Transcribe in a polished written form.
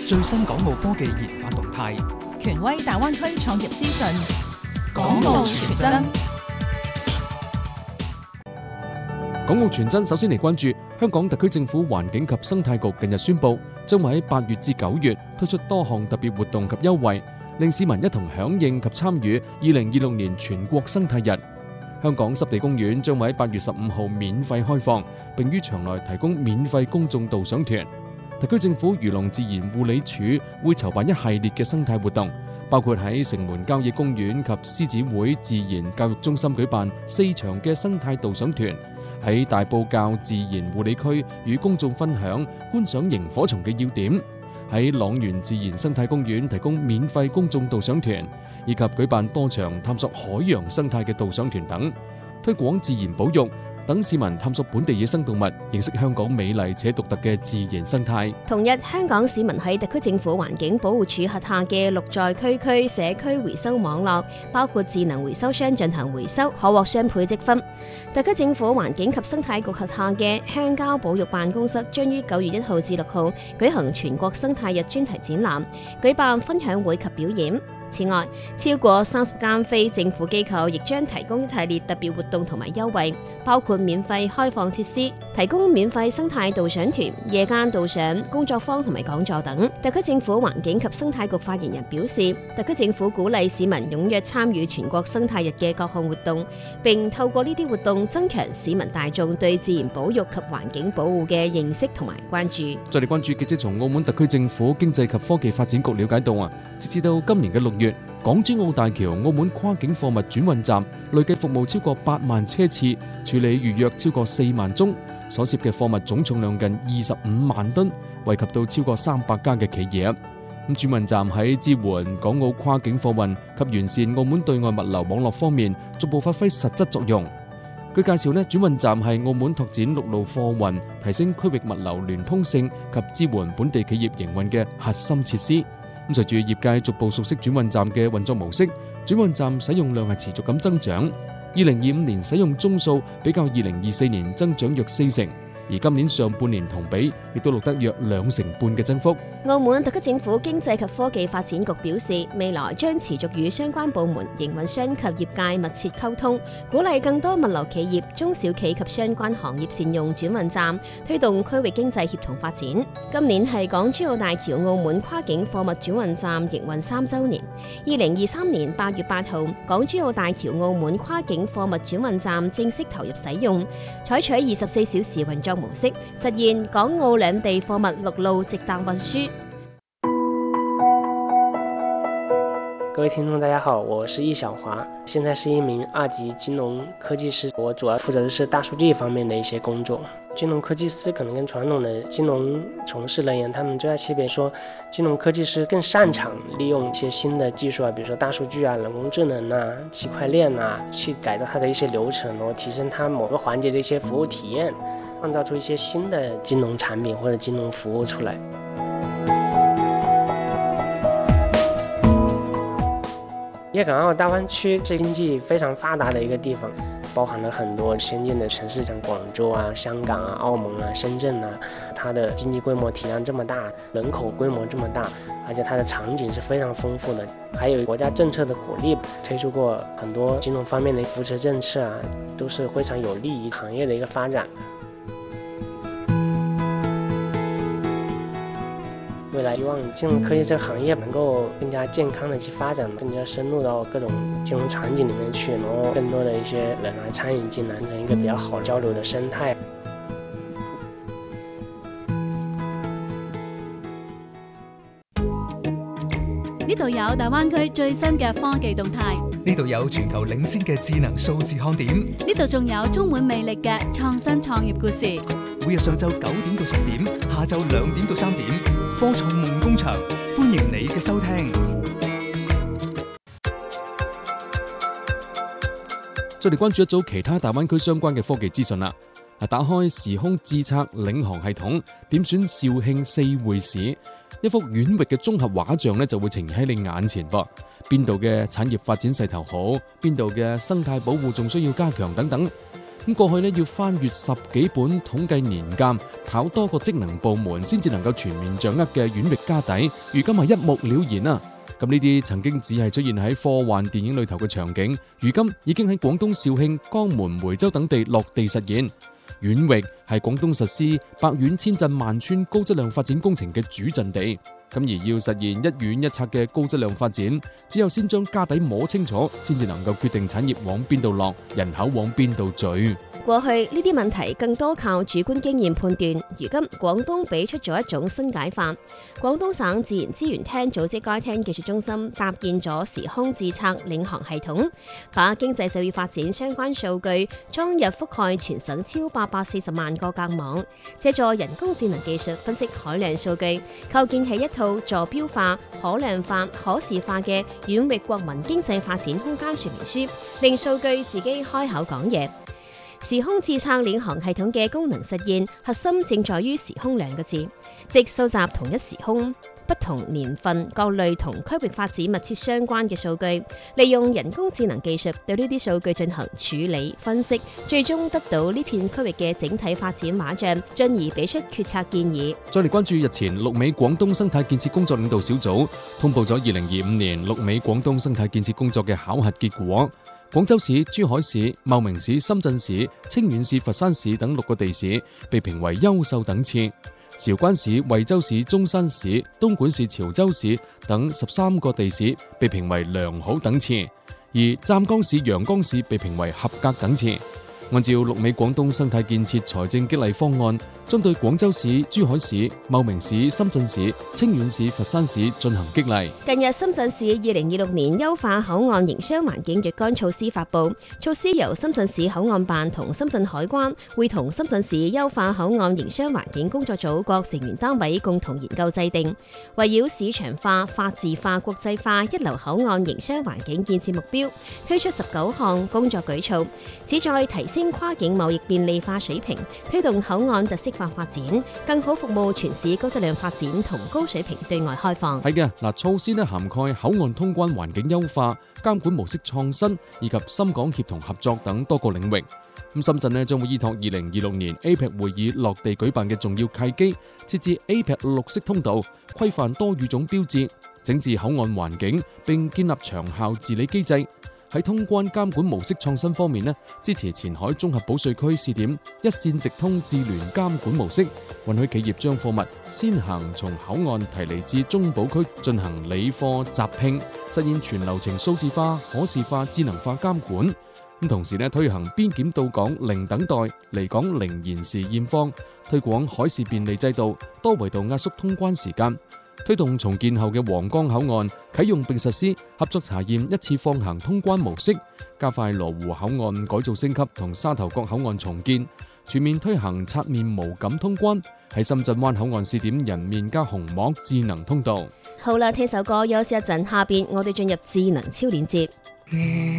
最新港澳科技研發動態， 權威大灣區創業資訊， 港澳傳真。 港澳傳真首先嚟關注香港特區政府環境及生態局近日宣布，將會喺8月至9月推出多項特別活動及優惠，令市民一同響應及參與2026年全國生態日。香港濕地公園將會喺8月15號免費開放，並於場內提供免費公眾導賞團。特區政府漁農自然護理署會籌辦一系列嘅生態活動，包括喺城門郊野公園及獅子會自然教育中心舉辦4場嘅生態導賞團，喺大埔滘自然護理區與公眾分享觀賞螢火蟲嘅要點，喺塱原自然生態公園提供免費公眾導賞團，以及舉辦多場探索海洋生態嘅導賞團等，推廣自然保育，等市民探索本地野生動物，認識香港美麗且獨特嘅自然生態。 同日，香港市民喺特區政府環境保護署轄下嘅6在區社區回收網絡，包括智能回收箱進行回收，可獲雙倍積分。特區政府環境及生態局轄下嘅鄉郊保育辦公室將於9月1號至6號舉行全國生態日專題展覽，舉辦分享會及表演。此外，超過30間非政府機構亦將提供一系列特別活動同埋優惠，包括免費開放設施、提供免費生態導賞團、夜間導賞、工作坊同埋講座等。特區政府環境及生態局發言人表示，特區政府鼓勵市民踴躍參與全國生態日嘅各項活動，並透過呢啲活動增強市民大眾對自然保育及環境保護嘅認識同埋關注。 再嚟關注記者從澳門特區政府經濟及科技發展局了解到截至到今年嘅6月，港珠澳大橋澳門跨境貨物轉運站累計服務超過8萬車次，處理預約超過4萬宗，所涉嘅貨物總重量近25萬噸，惠及到超過300家嘅企業。轉運站喺支援港澳跨境貨運及完善澳門對外物流網絡方面，逐步發揮實質作用。據介紹，轉運站係澳門拓展陸路貨運、提升區域物流聯通性及支援本地企業營運嘅核心設施。隨住業界逐步熟悉轉運站嘅運作模式，轉運站使用量係持續咁增長。2025年使用宗數比較2024年增長約4成，而今年上半年同比亦都錄得約2成半嘅增幅。 澳門特區政府經濟及科技發展局表示，未來將持續與相關部門、營運商及業界密切溝通，鼓勵更多物流企業、中小企及相關行業善用轉運站，推動區域經濟協同發展。今年係港珠澳大橋澳門跨境貨物轉運站營運3週年。2023年8月8號，港珠澳大橋澳門跨境貨物轉運站正式投入使用，採取24小時運作模式，實現港澳兩地貨物陸路直達運輸。 各位聽眾大家好，我是易小華，現在是一名2級金融科技師，我主要負責的是大數據方面的一些工作。金融科技師可能跟傳統的金融從事人員，他們最大區別說，金融科技師更擅長利用一些新的技術比如說大數據人工智能區塊鏈去改造它的一些流程，然後提升它某個環節的一些服務體驗，創造出一些新的金融產品或者金融服務出來。粵港澳大灣區是經濟非常發達的一個地方，包含了很多先進的城市，像廣州香港澳門深圳它的經濟規模體量這麼大，人口規模這麼大，而且它的場景是非常豐富的，還有國家政策的鼓勵，推出過很多金融方面的扶持政策都是非常有利於行業的一個發展。未來希望金融科技這個行業能夠更加健康的去發展，更加深入到各種金融場景裡面去，然後更多的一些人來參與進來，形成一個比較好交流的生態。 呢度有大灣區最新嘅科技動態， 呢度有全球領先嘅智能數字看點， 呢度仲有充滿魅力嘅創新創業故事。 每日上晝9點到10點，下晝2點到3點，科創夢工場，歡迎你嘅收聽。 再嚟關注一組其他大灣區相關嘅科技資訊啦。打開時空智策領航系統，點選肇慶4會市，一幅遠域嘅綜合畫像就會呈現喺你眼前噃。邊度嘅產業發展勢頭好，邊度嘅生態保護仲需要加強等等。 咁過去呢，要翻閱10幾本統計年鑑，跑多個職能部門先至能夠全面掌握嘅縣域家底，如今係一目了然啦。咁呢啲曾經只係出現喺科幻電影裏頭嘅場景，如今已經喺廣東肇慶、江門、梅州等地落地實現。縣域係廣東實施百縣千鎮萬村高質量發展工程嘅主陣地。咁而要實現一縣一策嘅高質量發展，只有先將家底摸清楚，先至能夠決定產業往邊度落，人口往邊度聚。 過去呢啲問題更多靠主觀經驗判斷，如今廣東俾出咗一種新解法。廣東省自然資源廳組織該廳技術中心搭建咗時空自測領航系統，把經濟社會發展相關數據裝入覆蓋全省超840萬個格網，借助人工智能技術分析海量數據，構建起一套坐標化、可量化、可視化嘅縣域國民經濟發展空間說明書，令數據自己開口講嘢。時空自測領航系統嘅功能實現核心正在於時空兩個字，即收集同一時空、不同年份、各類同區域發展密切相關嘅數據，利用人工智能技術對呢啲數據進行處理分析，最終得到呢片區域嘅整體發展畫像，進而俾出決策建議。 再嚟關注日前綠美廣東生態建設工作領導小組通報咗2025年綠美廣東生態建設工作嘅考核結果。廣州市、珠海市、茂名市、深圳市、清遠市、佛山市等6個地市被評為優秀等次，韶關市、惠州市、中山市、東莞市、潮州市等13個地市被評為良好等次，而湛江市、陽江市被評為合格等次。按照綠美廣東生態建設財政激勵方案，針對廣州市、珠海市、茂名市、深圳市、清遠市、佛山市進行激勵。 近日，深圳市2026年優化口岸營商環境若干措施發布，措施由深圳市口岸辦同深圳海關會同深圳市優化口岸營商環境工作組各成員單位共同研究制定，圍繞市場化、法治化、國際化一流口岸營商環境建設目標，推出19項工作舉措，旨在提升跨境貿易便利化水平，推動口岸特色化發展，更好服務全市高質量發展同高水平對外開放。 係嘅，嗱，措施呢涵蓋口岸通關環境優化、監管模式創新以及深港協同合作等多個領域。咁深圳呢將會依託2026年 APEC 會議落地舉辦嘅重要契機，設置 APEC 綠色通道，規範多語種標誌，整治口岸環境，並建立長效治理機制。喺通關監管模式創新方面呢，支持前海綜合保稅區試點一線直通智聯監管模式，允許企業將貨物先行從口岸提離至中保區進行理貨集拼，實現全流程數字化、可視化、智能化監管。咁同時呢，推行邊檢到港零等待、離港零延時驗放，推廣海事便利制度，多維度壓縮通關時間。推動重建後嘅皇崗口岸啟用並實施合作查驗一次放行通關模式，加快羅湖口岸改造升級同沙頭角口岸重建，全面推行刷面無感通關，喺深圳灣口岸試點人面加虹膜智能通道。 好啦，聽首歌休息一陣，下邊我哋進入智能超鏈接。